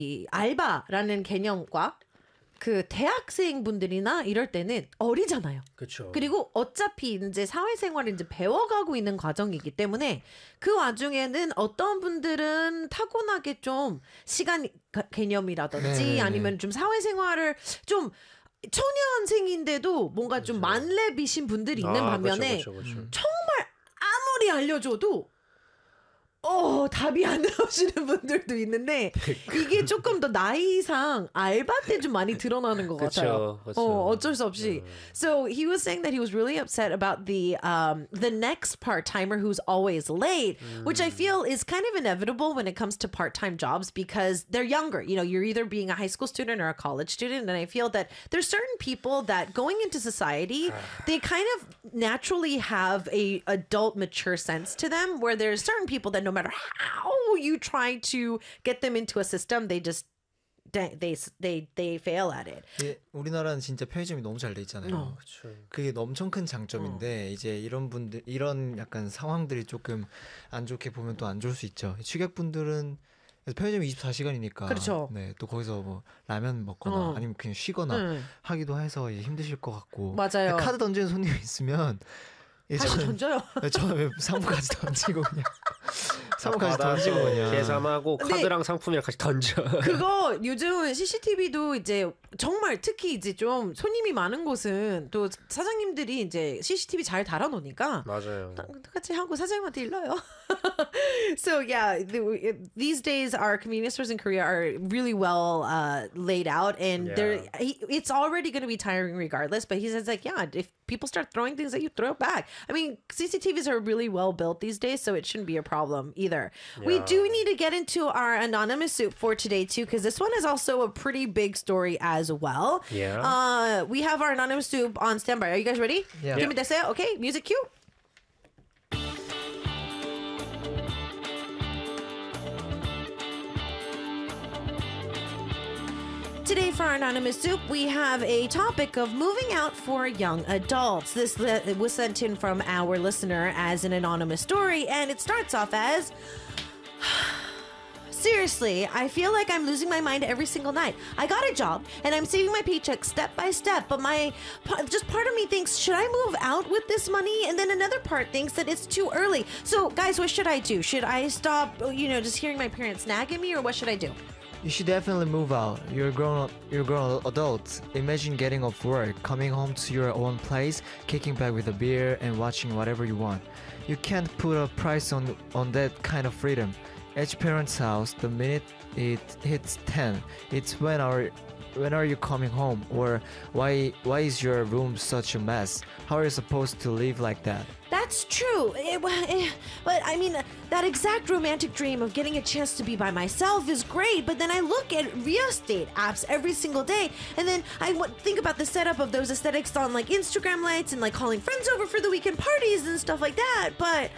이 알바라는 개념과 그 대학생분들이나 이럴 때는 어리잖아요. 그렇죠. 그리고 어차피 이제 사회생활을 이제 배워가고 있는 과정이기 때문에 그 와중에는 어떤 분들은 타고나게 좀 시간 개념이라든지 네네네. 아니면 좀 사회생활을 좀 초년생인데도 뭔가 좀 만렙이신 분들이 있는 반면에 그렇죠. 정말 아무리 알려줘도 답이 안 나오시는 분들도 있는데 이게 조금 더 나이상 알바 때 좀 많이 드러나는 것 같아요. 어쩔 수 없이. So he was saying that he was really upset about the next part-timer who's always late, which I feel is kind of inevitable when it comes to part-time jobs because they're younger. You know, you're either being a high school student or a college student, and I feel that there's certain people that going into society, they kind of naturally have a adult mature sense to them where there's certain people that no matter how you try to get them into a system, they just they fail at it. 예, 우리나라는 진짜 편의점이 너무 잘 돼 있잖아요. 그게 엄청 큰 장점인데 이제 이런 분들 이런 약간 상황들이 조금 안 좋게 보면 또 안 좋을 수 있죠. 취객분들은 편의점 24시간이니까 그렇죠. 네, 또 거기서 뭐 라면 먹거나 아니면 그냥 쉬거나 하기도 해서 이제 힘드실 것 같고 맞아요. 카드 던지는 손님이 있으면 다시 던져요. 저는 왜 사무까지 던지고 그냥 사무까지 던지고 그냥 계산하고 카드랑 상품이랑 같이 던져. 그거 요즘 CCTV도 이제 정말 특히 이제 좀 손님이 많은 곳은 또 사장님들이 이제 CCTV 잘 달아놓으니까 맞아요. 같이 하고 사장님한테 일러요. So yeah, these days our convenience stores in Korea are really well laid out, and it's already going to be tiring regardless. But he says like, yeah, if people start throwing things at you, throw it back. I mean, CCTVs are really well built these days, so it shouldn't be a problem either. Yeah. We do need to get into our anonymous soup for today too, because this one is also a pretty big story as well. Yeah. We have our anonymous soup on standby. Are you guys ready? Yeah. 준비됐어요? Okay, music cue. Today for our Anonymous Soup, we have a topic of moving out for young adults. This was sent in from our listener as an anonymous story, and it starts off as... Seriously, I feel like I'm losing my mind every single night. I got a job, and I'm saving my paycheck step by step, but just part of me thinks, should I move out with this money? And then another part thinks that it's too early. So, guys, what should I do? Should I stop, just hearing my parents nag at me, or what should I do? You should definitely move out. You're grown adults. Imagine getting off work, coming home to your own place, kicking back with a beer and watching whatever you want. You can't put a price on that kind of freedom. At your parents' house, the minute it hits 10, it's when are you coming home? Or why is your room such a mess? How are you supposed to live like that? That's true. But I mean, that exact romantic dream of getting a chance to be by myself is great. But then I look at real estate apps every single day, and then I think about the setup of those aesthetics on like Instagram lights and like calling friends over for the weekend parties and stuff like that.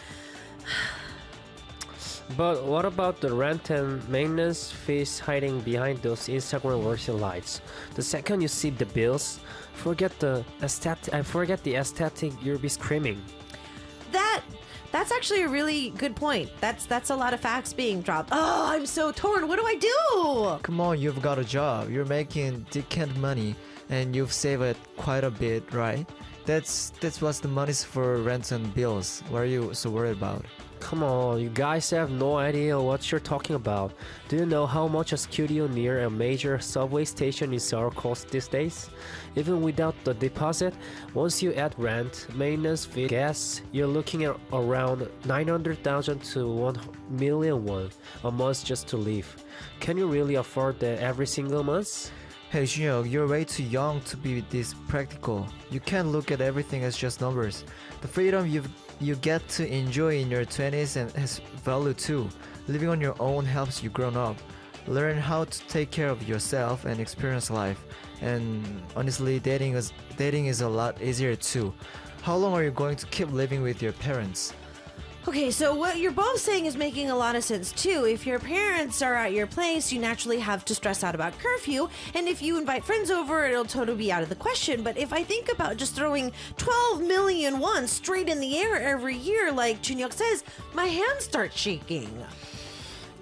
But what about the rent and maintenance fees hiding behind those Instagram worthy lights? The second you see the bills, forget the aesthetic, you'll be screaming. That's actually a really good point. That's a lot of facts being dropped. Oh, I'm so torn. What do I do? Come on, you've got a job. You're making decent money, and you've saved it quite a bit, right? That's what the money's for, rents and bills. What are you so worried about? Come on, you guys have no idea what you're talking about. Do you know how much a studio near a major subway station is our cost these days? Even without the deposit, once you add rent, maintenance fee, gas, you're looking at around 900,000 to 1 million won a month just to live. Can you really afford that every single month? Hey Shinyeok, you're way too young to be this practical. You can't look at everything as just numbers. The freedom you get to enjoy in your 20s and has value too. Living on your own helps you grow up. Learn how to take care of yourself and experience life. And honestly, dating is a lot easier too. How long are you going to keep living with your parents? Okay, so what you're both saying is making a lot of sense too. If your parents are at your place, you naturally have to stress out about curfew, and if you invite friends over, it'll totally be out of the question. But if I think about just throwing 12 million won straight in the air every year, like Junhyuk says, my hands start shaking.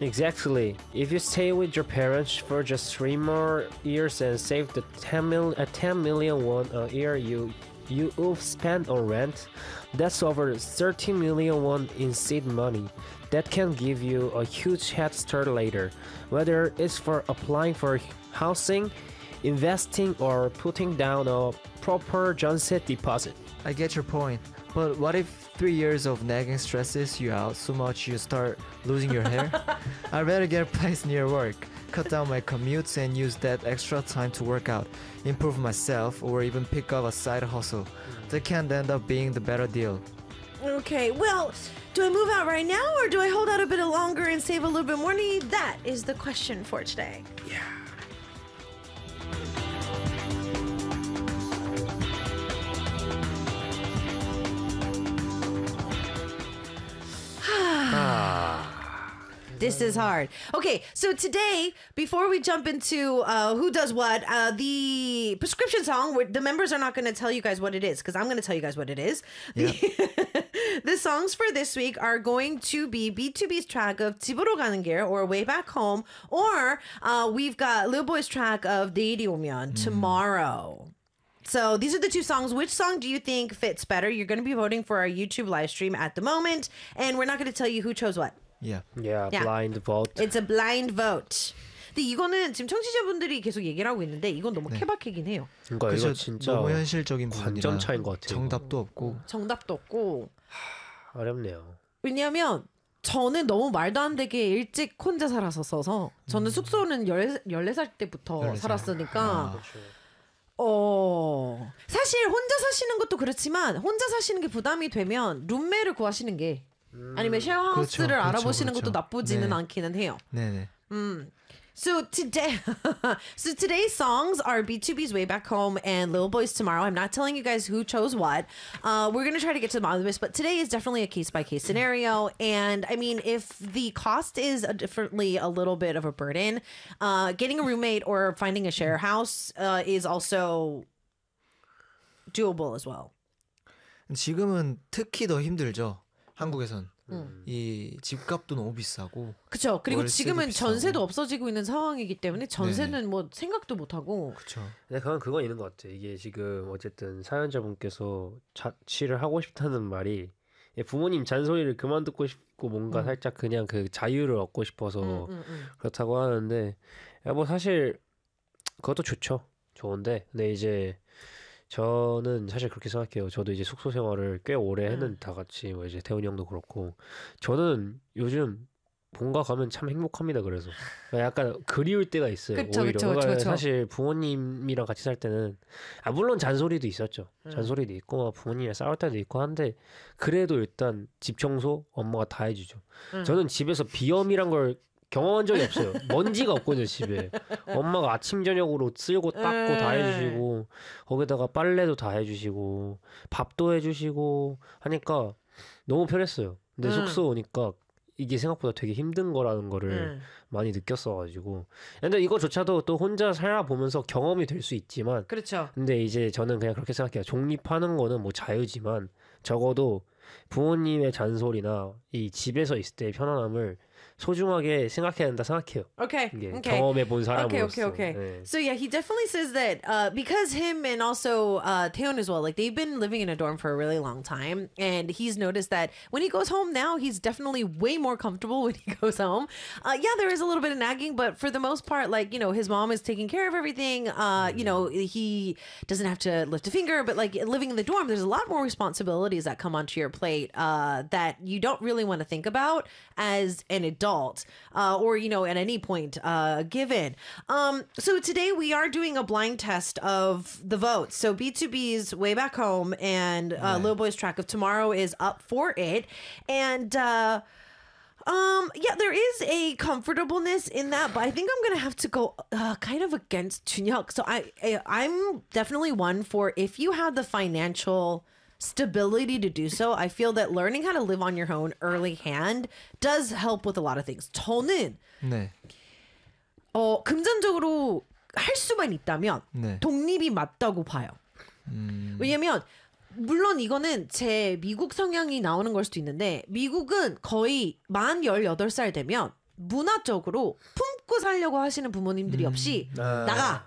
Exactly. If you stay with your parents for just 3 more years and save the 10 million won a year you've spent on rent, that's over 30 million won in seed money. That can give you a huge head start later, whether it's for applying for housing, investing, or putting down a proper 전세 deposit. I get your point, but what if 3 years of nagging stresses you out so much you start losing your hair? I'd rather get a place near work, cut down my commutes, and use that extra time to work out, improve myself, or even pick up a side hustle. That can end up being the better deal. Okay, well, do I move out right now or do I hold out a bit longer and save a little bit more money? That is the question for today. Yeah. This is hard. Okay, so today, before we jump into who does what, the prescription song, the members are not going to tell you guys what it is, because I'm going to tell you guys what it is. Yeah. The songs for this week are going to be B2B's track of 집으로 가는 길, or Way Back Home, or we've got Lil Boy's track of 내일이 오면, Tomorrow. So these are the two songs. Which song do you think fits better? You're going to be voting for our YouTube live stream at the moment, and we're not going to tell you who chose what. Yeah. Yeah, Yeah. blind vote. It's a blind vote. 근데 이거는 지금 청취자분들이 계속 얘기를 하고 있는데 이건 너무 네. 케바케긴 해요. 그러니까 이거 그래서 진짜 너무 현실적인 관점 부분이라 차이인 것 같아요. 정답도 없고. 정답도 없고. 어렵네요. 왜냐하면 저는 너무 말도 안 되게 일찍 혼자 살았어서 저는 숙소는 14살 때부터 14살. 살았으니까 아. 사실 혼자 사시는 것도 그렇지만 혼자 사시는 게 부담이 되면 룸메를 구하시는 게 아니면 쉐어하우스를 그렇죠, 알아보시는 그렇죠. 것도 나쁘지는 네. 않기는 해요. 네네. So today's songs are B2B's Way Back Home and Lil Boy's Tomorrow. I'm not telling you guys who chose what. We're going to try to get to the bottom of this, but today is definitely a case-by-case scenario. And I mean, if the cost is definitely a little bit of a burden, getting a roommate or finding a share house is also doable as well. 지금은 특히 더 힘들죠. 한국에선. 이 집값도 너무 비싸고. 그렇죠. 그리고 월세도 지금은 비싸고. 전세도 없어지고 있는 상황이기 때문에 전세는 뭐 생각도 못 하고. 그렇죠. 근데 그건 있는 것 같아요. 이게 지금 어쨌든 사연자분께서 자취를 하고 싶다는 말이 부모님 잔소리를 그만 듣고 싶고 뭔가 살짝 그냥 그 자유를 얻고 싶어서 그렇다고 하는데 뭐 사실 그것도 좋은데 근데 이제 저는 사실 그렇게 생각해요. 저도 이제 숙소 생활을 꽤 오래 했는데 다 같이 뭐 이제 태훈이 형도 그렇고 저는 요즘 본가 가면 참 행복합니다. 그래서 약간 그리울 때가 있어요. 그쵸, 오히려 그쵸, 그러니까 그쵸. 사실 부모님이랑 같이 살 때는 물론 잔소리도 있었죠. 잔소리도 있고 부모님이랑 싸울 때도 있고 한데 그래도 일단 집 청소 엄마가 다 해주죠. 저는 집에서 비염이란 걸 경험한 적이 없어요. 먼지가 없거든요 집에. 엄마가 아침 저녁으로 쓸고 닦고 다 해주시고 거기다가 빨래도 다 해주시고 밥도 해주시고 하니까 너무 편했어요. 근데 숙소 오니까 이게 생각보다 되게 힘든 거라는 거를 많이 느꼈어가지고. 근데 이거조차도 또 혼자 살아보면서 경험이 될 수 있지만 그렇죠. 근데 이제 저는 그냥 그렇게 생각해요. 독립하는 거는 뭐 자유지만 적어도 부모님의 잔소리나 이 집에서 있을 때의 편안함을 소중하게 생각해야 된다 생각해요. Okay. 이게 Okay. 경험해 본 사람으로서. Okay. 네. So yeah, he definitely says that because him and also Taeyeon as well, like they've been living in a dorm for a really long time, and he's noticed that when he goes home now, he's definitely way more comfortable when he goes home. Yeah, there is a little bit of nagging, but for the most part, like, you know, his mom is taking care of everything. You know, he doesn't have to lift a finger, but like living in the dorm, there's a lot more responsibilities that come onto your plate that you don't really want to think about as an adult. Or, you know, at any point given. So today we are doing a blind test of the votes. So B2B's Way Back Home and Lil Boy's track of Tomorrow is up for it. And yeah, there is a comfortableness in that, but I think I'm gonna have to go kind of against Junhyuk. So I'm definitely one for if you have the financial stability to do so. I feel that learning how to live on your own early hand does help with a lot of things. 저는 네. 금전적으로 할 수만 있다면 네. 독립이 맞다고 봐요. 왜냐면 물론 이거는 제 미국 성향이 나오는 걸 수도 있는데 미국은 거의 만 18살 되면 문화적으로 품고 살려고 하시는 부모님들이 없이 나가.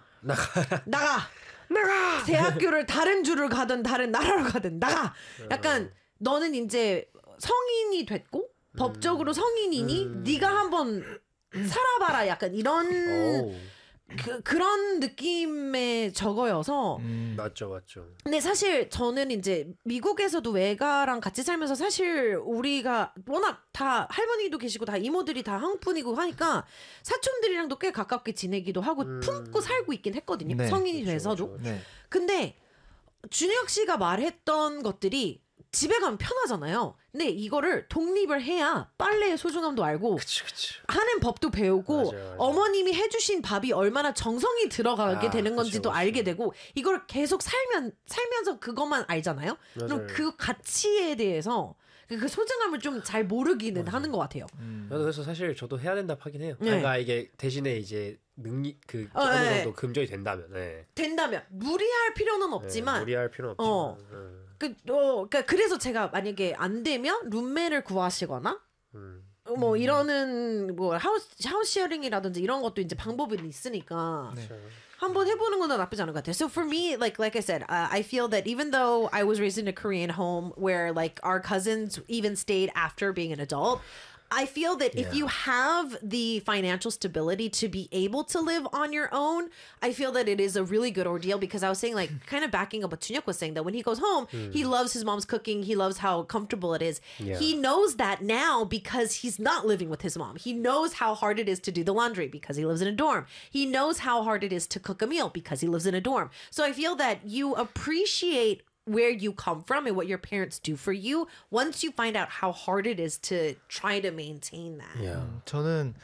대학교를 다른 주를 가든 다른 나라로 가든 나가. 약간 너는 이제 성인이 됐고 법적으로 성인이니 네가 한번 살아봐라. 약간 이런 그런 느낌의 저거여서 맞죠. 근데 사실 저는 이제 미국에서도 외가랑 같이 살면서 사실 우리가 워낙 다 할머니도 계시고 다 이모들이 다 한국 분이고 하니까 사촌들이랑도 꽤 가깝게 지내기도 하고 품고 살고 있긴 했거든요. 네. 성인이 돼서도. 네. 근데 준혁 씨가 말했던 것들이 집에 가면 편하잖아요. 근데 이거를 독립을 해야 빨래의 소중함도 알고 그치. 하는 법도 배우고 맞아. 어머님이 해주신 밥이 얼마나 정성이 들어가게 되는 건지도 그쵸. 알게 되고 이걸 계속 살면서 그것만 알잖아요. 그럼 맞아요. 그 가치에 대해서 그 소중함을 좀 잘 모르기는 하는 것 같아요. 저도 그래서 사실 저도 해야 된다 하긴 해요. 네. 그러니까 이게 대신에 이제 능력 어느 네. 정도 금전이 된다면. 네. 된다면 무리할 필요는 네, 없지만 무리할 필요는 어. 없지만. 그러니까 그래서 제가 만약에 안 되면 룸메를 구하시거나 뭐 이러는 뭐 하우스 쉐어링이라든지 이런 것도 이제 방법이 있으니까 네. 한번 해보는 건 나쁘지 않은 것 같아요. So for me, like I said, I feel that even though I was raised in a Korean home where like our cousins even stayed after being an adult, I feel that if you have the financial stability to be able to live on your own, I feel that it is a really good ordeal because I was saying like kind of backing up what Chunhyuk was saying that when he goes home, he loves his mom's cooking. He loves how comfortable it is. Yeah. He knows that now because he's not living with his mom. He knows how hard it is to do the laundry because he lives in a dorm. He knows how hard it is to cook a meal because he lives in a dorm. So I feel that you appreciate where you come from and what your parents do for you once you find out how hard it is to try to maintain that. Yeah. 저는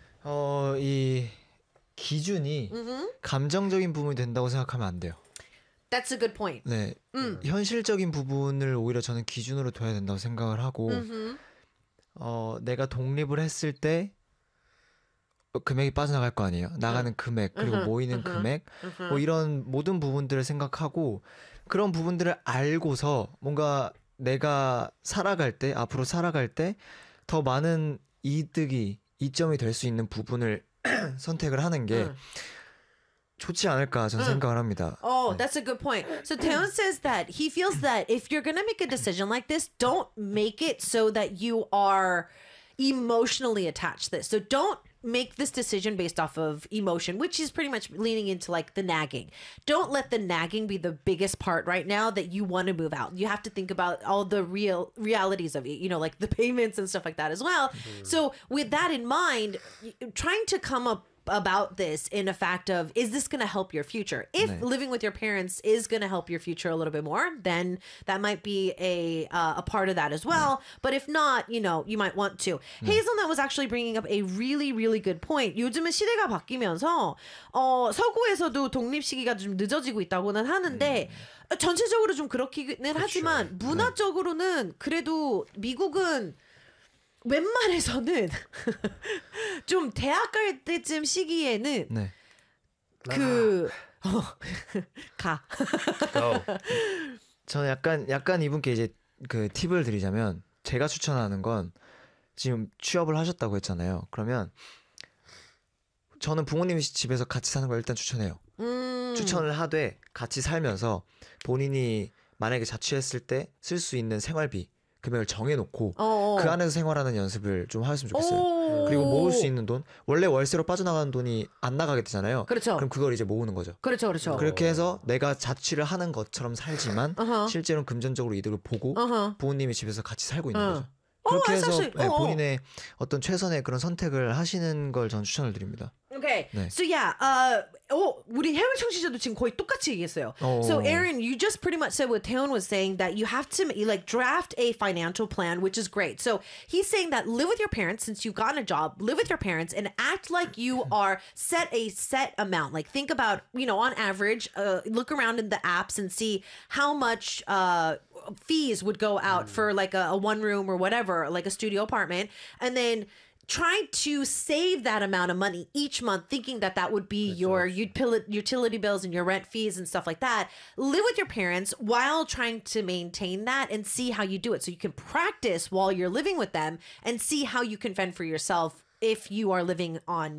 이 기준이 감정적인 부분이 된다고 생각하면 안 돼요. That's a good point. 네, 현실적인 부분을 오히려 저는 기준으로 둬야 된다고 생각을 하고 내가 독립을 했을 때 금액이 빠져나갈 거 아니에요. 나가는 금액 그리고 모이는 금액 뭐 이런 모든 부분들을 생각하고 그런 부분들을 알고서 뭔가 내가 살아갈 때 앞으로 살아갈 때 더 많은 이점이 될 수 있는 부분을 선택을 하는 게 좋지 않을까 저는 생각을 합니다. Oh, that's a good point. So Taeon says that he feels that if you're going to make a decision like this, don't make it so that you are emotionally attached to this. So don't make this decision based off of emotion, which is pretty much leaning into like the nagging. Don't let the nagging be the biggest part right now that you want to move out. You have to think about all the realities of it, you know, like the payments and stuff like that as well. So with that in mind, trying to come up about this in a fact of, is this going to help your future? If living with your parents is going to help your future a little bit more, then that might be a part of that as well. But if not, you know, you might want to. Hazelnut was actually bringing up a really, really good point. 요즘은 시대가 바뀌면서 서구에서도 독립 시기가 좀 늦어지고 있다고는 하는데 전체적으로 좀 그렇기는 하지만 문화적으로는 그래도 미국은 웬만해서는 좀 대학 갈 때쯤 시기에는 네. 가. 저는 약간 이분께 이제 그 팁을 드리자면 제가 추천하는 건 지금 취업을 하셨다고 했잖아요. 그러면 저는 부모님이 집에서 같이 사는 걸 일단 추천해요. 추천을 하되 같이 살면서 본인이 만약에 자취했을 때 쓸 수 있는 생활비 금액을 정해놓고 그 안에서 생활하는 연습을 좀 하셨으면 좋겠어요. 그리고 모을 수 있는 돈, 원래 월세로 빠져나가는 돈이 안 나가게 되잖아요. 그렇죠. 그럼 그걸 이제 모으는 거죠. 그렇죠, 그렇죠. 그렇게 해서 내가 자취를 하는 것처럼 살지만 실제로는 금전적으로 이득을 보고 부모님이 집에서 같이 살고 있는 거죠. 그렇게 해서 사실, 본인의 어떤 최선의 그런 선택을 하시는 걸 전 추천을 드립니다. Okay. 네. So yeah, 우리 해외 청취자도 지금 거의 똑같이 얘기했어요. So Aaron, you just pretty much said what Taeon was saying, that you have to like draft a financial plan, which is great. So he's saying that live with your parents since you've gotten a job, live with your parents and act like you are set amount. Like think about, you know, on average, look around in the apps and see how much fees would go out for like a one room or whatever, like a studio apartment, and then try to save that amount of money each month, thinking that that would be your utility bills and your rent fees and stuff like that. Live with your parents while trying to maintain that and see how you do it. So you can practice while you're living with them and see how you can fend for yourself if you are living on